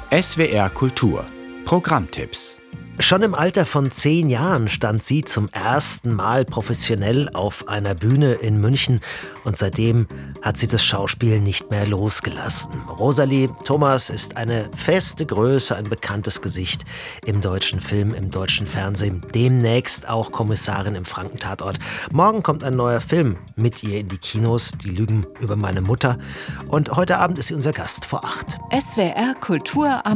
SWR Kultur Programmtipps. Schon im Alter von 10 Jahren stand sie zum ersten Mal professionell auf einer Bühne in München und seitdem hat sie das Schauspiel nicht mehr losgelassen. Rosalie Thomas ist eine feste Größe, ein bekanntes Gesicht im deutschen Film, im deutschen Fernsehen. Demnächst auch Kommissarin im Franken-Tatort. Morgen kommt ein neuer Film mit ihr in die Kinos, Die Lügen über meine Mutter. Und heute Abend ist sie unser Gast vor 8. SWR Kultur am